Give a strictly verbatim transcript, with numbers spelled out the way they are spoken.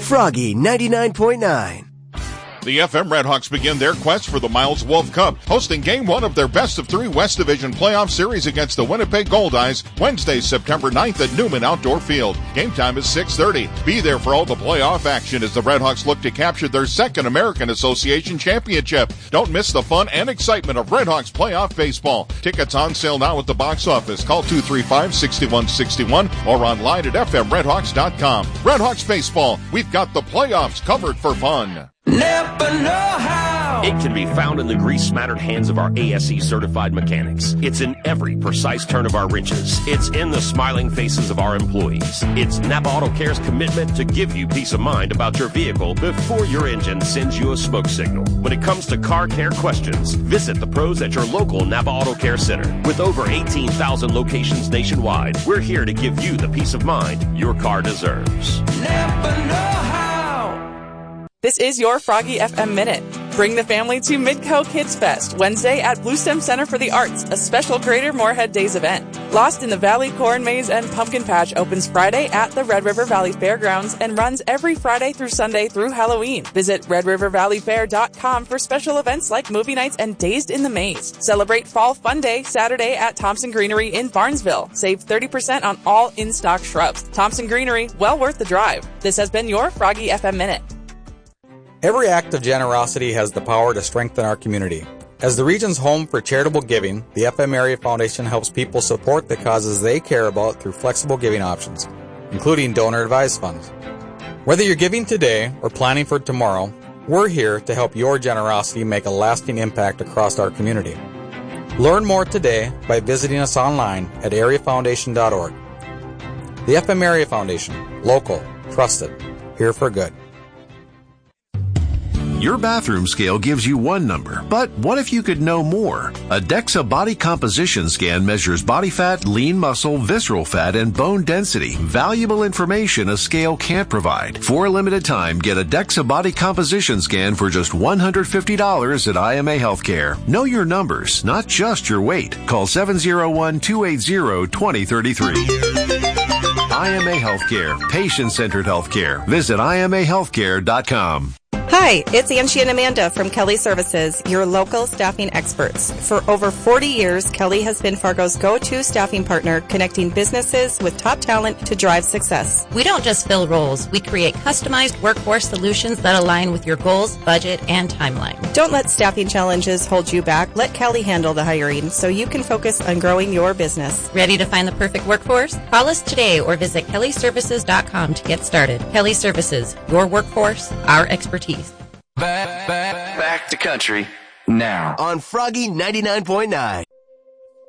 Froggy ninety-nine point nine. The F M Redhawks begin their quest for the Miles Wolf Cup, hosting Game one of their best-of-three West Division playoff series against the Winnipeg Goldeyes, Wednesday, September ninth at Newman Outdoor Field. Game time is six thirty. Be there for all the playoff action as the Redhawks look to capture their second American Association championship. Don't miss the fun and excitement of Redhawks playoff baseball. Tickets on sale now at the box office. Call two three five, six one six one or online at f m redhawks dot com. Redhawks baseball, we've got the playoffs covered for fun. Never know how. It can be found in the grease-smattered hands of our A S E certified mechanics. It's in every precise turn of our wrenches. It's in the smiling faces of our employees. It's Napa Auto Care's commitment to give you peace of mind about your vehicle before your engine sends you a smoke signal. When it comes to car care questions, visit the pros at your local Napa Auto Care Center. With over eighteen thousand locations nationwide, we're here to give you the peace of mind your car deserves. Never know how. This is your Froggy F M Minute. Bring the family to Midco Kids Fest, Wednesday at Bluestem Center for the Arts, a special Greater Moorhead Days event. Lost in the Valley Corn Maze and Pumpkin Patch opens Friday at the Red River Valley Fairgrounds and runs every Friday through Sunday through Halloween. Visit red river valley fair dot com for special events like movie nights and Dazed in the Maze. Celebrate Fall Fun Day Saturday at Thompson Greenery in Barnesville. Save thirty percent on all in-stock shrubs. Thompson Greenery, well worth the drive. This has been your Froggy F M Minute. Every act of generosity has the power to strengthen our community. As the region's home for charitable giving, the F M Area Foundation helps people support the causes they care about through flexible giving options, including donor-advised funds. Whether you're giving today or planning for tomorrow, we're here to help your generosity make a lasting impact across our community. Learn more today by visiting us online at area foundation dot org. The F M Area Foundation, local, trusted, here for good. Your bathroom scale gives you one number, but what if you could know more? A DEXA body composition scan measures body fat, lean muscle, visceral fat, and bone density. Valuable information a scale can't provide. For a limited time, get a DEXA body composition scan for just one hundred fifty dollars at I M A Healthcare. Know your numbers, not just your weight. Call seven oh one, two eight zero, two oh three three. I M A Healthcare, patient-centered healthcare. Visit I M A healthcare dot com. Hi, it's Angie and Amanda from Kelly Services, your local staffing experts. For over forty years, Kelly has been Fargo's go-to staffing partner, connecting businesses with top talent to drive success. We don't just fill roles. We create customized workforce solutions that align with your goals, budget, and timeline. Don't let staffing challenges hold you back. Let Kelly handle the hiring so you can focus on growing your business. Ready to find the perfect workforce? Call us today or visit kelly services dot com to get started. Kelly Services, your workforce, our expertise. Back, back, back to country now On Froggy ninety-nine point nine.